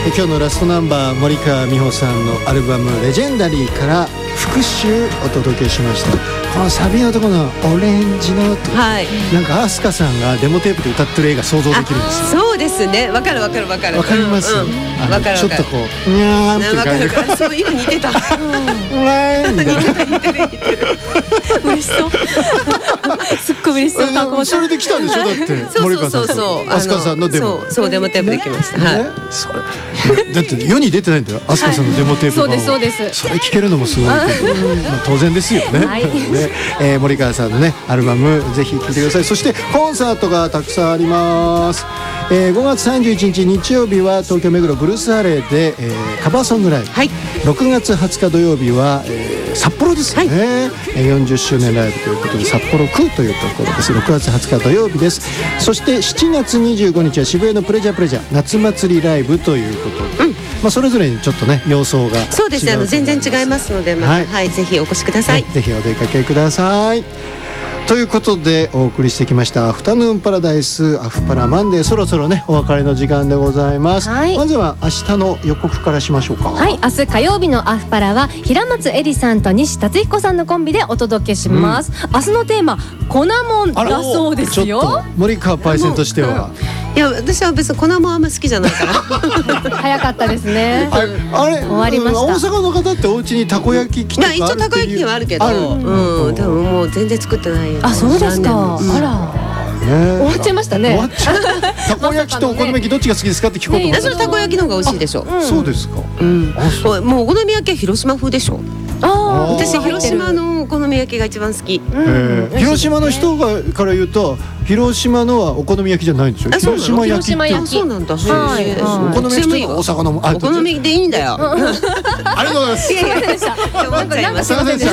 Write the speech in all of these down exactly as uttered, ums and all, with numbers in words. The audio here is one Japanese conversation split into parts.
今日のラストナンバー、森川美穂さんのアルバムレジェンダリーから復讐お届けしました。このサビのところのオレンジの、はい、なんかアスカさんがデモテープで歌ってる映画想像できるんですよ。 そうですね、わかるわかるわかるわかります、うんうん、 わかるわかる、 ちょっとこうにゃーんっていう感じがそう、今似てたうわーんみたいな似てる似てる似てる嬉しそうすっごい嬉しそう。 それで来たんでしょ、だって森川さんと飛鳥さんのデモ。 そうそう、デモテープで来ました、ね、はい、それだって世に出てないんだよ、飛鳥さんのデモテープ版、はい、 そうですそうです。 それ聞けるのもすごいけど、まあ、当然ですよね、はいねえー、森川さんのねアルバムぜひ聴いてください。そしてコンサートがたくさんあります。えー、ごがつさんじゅういちにち日曜日は東京目黒ブルースアレーで、えー、カバーソングライブ、はい、ろくがつはつか土曜日は、えー、札幌ですね、はい、よんじゅっしゅうねんライブということで札幌区というところです。ろくがつはつか土曜日です。そしてしちがつにじゅうごにちは渋谷のプレジャープレジャー夏祭りライブということで、うん、まあ、それぞれにちょっとね様相がそうですね、あの全然違いますので、また、はいはい、ぜひお越しください、 はい、ぜひお出かけくださいということでお送りしてきましたアフタヌーンパラダイスアフパラマンデー、そろそろねお別れの時間でございます、はい、まずは明日の予告からしましょうか。 はい、明日火曜日のアフパラは平松絵里さんと西達彦さんのコンビでお届けします、うん、明日のテーマ粉もんだそうですよ。 ちょっと森川パイセンとしては、 いや私は別に粉もあんま好きじゃないから早かったですね。 あれ、あれ終わりました。 大阪の方ってお家にたこ焼き器とかあるっていう。 一応たこ焼き器はあるけど、うん、でももう全然作ってないよ。 あ、そうですか。あら、終わっちゃいましたね。 終わっちゃう。たこ焼きとお好み焼きどっちが好きですかって聞こうと思った。 私のたこ焼きの方が美味しいでしょ。 そうですか。 もうお好み焼きは広島風でしょ。あ、私広島のお好み焼きが一番好き。 広島の人がから言うと広島のはお好み焼きじゃないんでしょ。広島焼きって。 そうなんだ。お好み焼きと大阪のお好みでいいんだよ。 ありがとうございます。 いやいやでした。なんかなんかすいませんでした。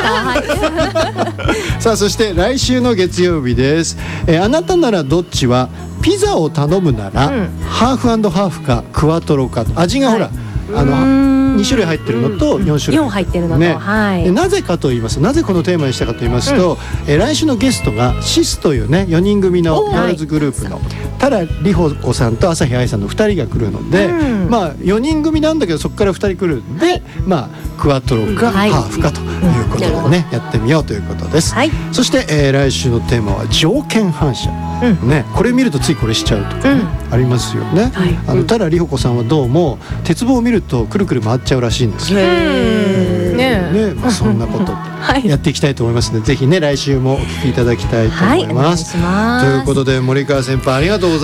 さあそして来週の月曜日です。えー、あなたならどっちはピザを頼むなら、うん、ハーフ&ハーフかクワトロか、味がほら、はい、あのにしゅるい入ってるのとよんしゅるい、 よん入ってるのと、 ね、 はい、 なぜかと言いますなぜこのテーマにしたかと言いますと、うん、え来週のゲストがシスというねよにん組のガールズグループの多良里穂子さんと朝日愛さんのふたりが来るので、うん、まあよにん組なんだけどそこからふたり来るんで、はい、まあクワトロかハーフかということでね、うん、やってみようということです、はい、そして、えー、来週のテーマは条件反射、うんね、これ見るとついこれしちゃうとか、ね、うん、ありますよね、はい、あの多良里穂子さんはどうも鉄棒を見るとくるくる回っちゃうらしいんですよ。ねね、まあ、そんなことやっていきたいと思いますので、はい、ぜひね来週もお聞きいただきたいと思います、はい、お願いします。ということで森川先輩ありがとうございます。